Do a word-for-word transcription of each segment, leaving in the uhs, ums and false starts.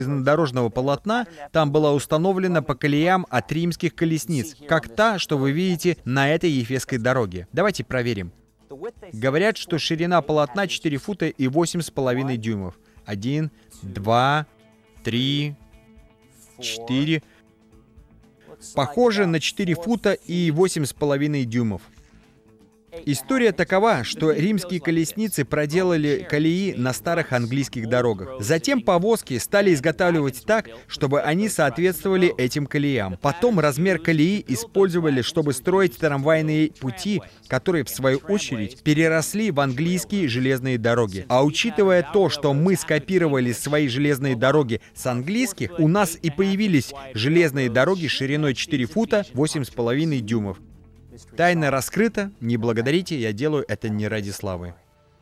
железнодорожного полотна там была установлена по колеям от римских колесниц, как та, что вы видите на этой Ефесской дороге. Давайте проверим. Говорят, что ширина полотна четыре фута и восемь с половиной дюймов. Один, два, три, четыре. Похоже на четыре фута и восемь с половиной дюймов. История такова, что римские колесницы проделали колеи на старых английских дорогах. Затем повозки стали изготавливать так, чтобы они соответствовали этим колеям. Потом размер колеи использовали, чтобы строить трамвайные пути, которые, в свою очередь, переросли в английские железные дороги. А учитывая то, что мы скопировали свои железные дороги с английских, у нас и появились железные дороги шириной четыре фута восемь с половиной дюймов. Тайна раскрыта, не благодарите, я делаю это не ради славы.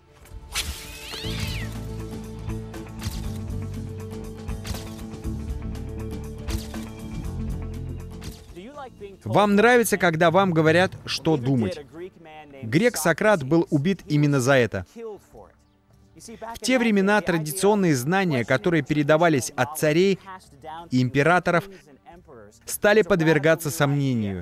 Вам нравится, когда вам говорят, что думать? Грек Сократ был убит именно за это. В те времена традиционные знания, которые передавались от царей и императоров, стали подвергаться сомнению.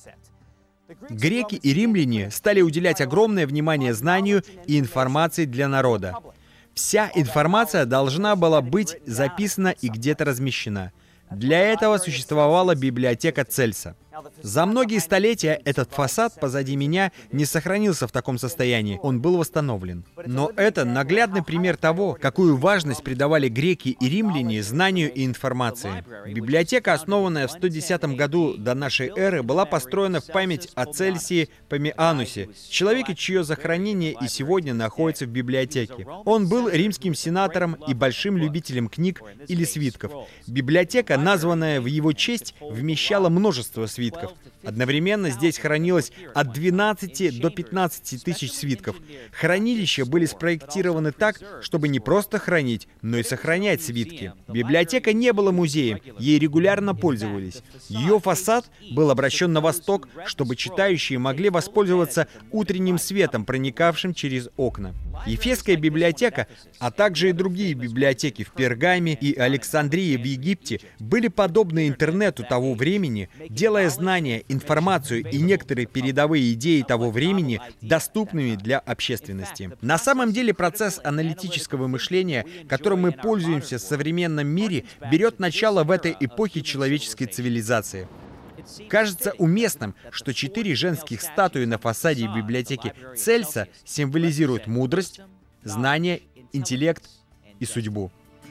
Греки и римляне стали уделять огромное внимание знанию и информации для народа. Вся информация должна была быть записана и где-то размещена. Для этого существовала библиотека Цельса. За многие столетия этот фасад позади меня не сохранился в таком состоянии, он был восстановлен. Но это наглядный пример того, какую важность придавали греки и римляне знанию и информации. Библиотека, основанная в сто десятом году до нашей эры, была построена в память о Цельсии Помианусе, человеке, чье захоронение и сегодня находится в библиотеке. Он был римским сенатором и большим любителем книг или свитков. Библиотека, названная в его честь, вмещала множество свитков. Одновременно здесь хранилось от двенадцати до пятнадцати тысяч свитков. Хранилища были спроектированы так, чтобы не просто хранить, но и сохранять свитки. Библиотека не была музеем, ей регулярно пользовались. Ее фасад был обращен на восток, чтобы читающие могли воспользоваться утренним светом, проникавшим через окна. Ефесская библиотека, а также и другие библиотеки в Пергаме и Александрии в Египте были подобны интернету того времени, делая знания, информацию и некоторые передовые идеи того времени доступными для общественности. На самом деле процесс аналитического мышления, которым мы пользуемся в современном мире, берет начало в этой эпохе человеческой цивилизации. Кажется уместным, что четыре женских статуи на фасаде библиотеки Цельса символизируют мудрость, знание, интеллект и судьбу.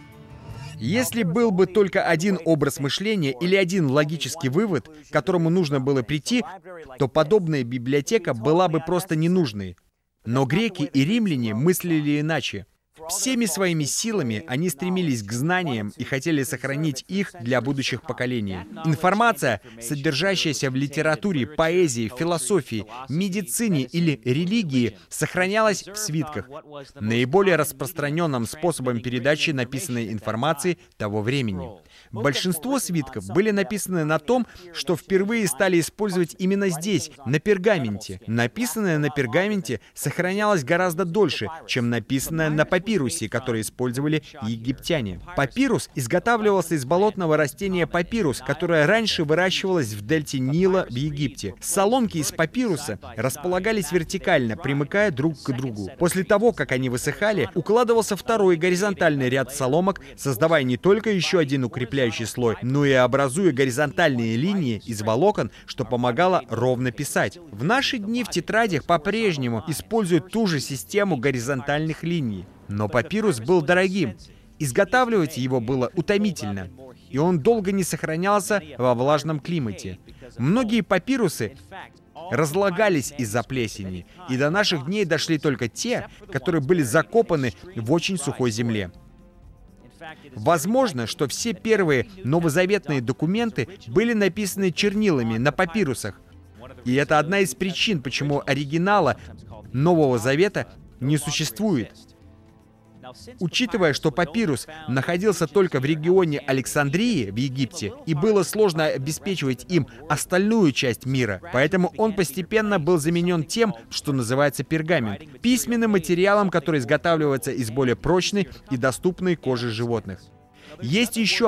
Если был бы только один образ мышления или один логический вывод, к которому нужно было прийти, то подобная библиотека была бы просто ненужной. Но греки и римляне мыслили иначе. Всеми своими силами они стремились к знаниям и хотели сохранить их для будущих поколений. Информация, содержащаяся в литературе, поэзии, философии, медицине или религии, сохранялась в свитках, наиболее распространенным способом передачи написанной информации того времени. Большинство свитков были написаны на том, что впервые стали использовать именно здесь, на пергаменте. Написанное на пергаменте сохранялось гораздо дольше, чем написанное на папирусе, который использовали египтяне. Папирус изготавливался из болотного растения папирус, которое раньше выращивалось в дельте Нила в Египте. Соломки из папируса располагались вертикально, примыкая друг к другу. После того, как они высыхали, укладывался второй горизонтальный ряд соломок, создавая не только еще один укрепляющий слой, но и образуя горизонтальные линии из волокон, что помогало ровно писать. В наши дни в тетрадях по-прежнему используют ту же систему горизонтальных линий. Но папирус был дорогим. Изготавливать его было утомительно, и он долго не сохранялся во влажном климате. Многие папирусы разлагались из-за плесени, и до наших дней дошли только те, которые были закопаны в очень сухой земле. Возможно, что все первые новозаветные документы были написаны чернилами на папирусах, и это одна из причин, почему оригинала Нового Завета не существует. Учитывая, что папирус находился только в регионе Александрии в Египте, и было сложно обеспечивать им остальную часть мира, поэтому он постепенно был заменен тем, что называется пергамент, письменным материалом, который изготавливается из более прочной и доступной кожи животных. Есть еще